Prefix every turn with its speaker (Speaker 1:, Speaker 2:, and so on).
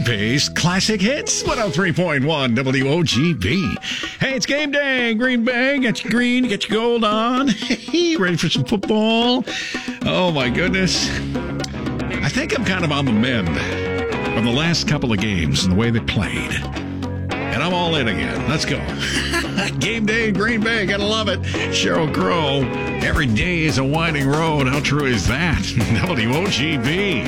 Speaker 1: fast-paced classic hits. 103.1 WOGB. Hey, it's game day. Green Bay. Got your green, got your gold on. Ready for some football? Oh, my goodness. I think I'm kind of on the mend from the last couple of games and the way they played. And I'm all in again. Let's go. Game day in Green Bay. Gotta love it. Sheryl Crow. Every day is a winding road. How true is that? WOGB.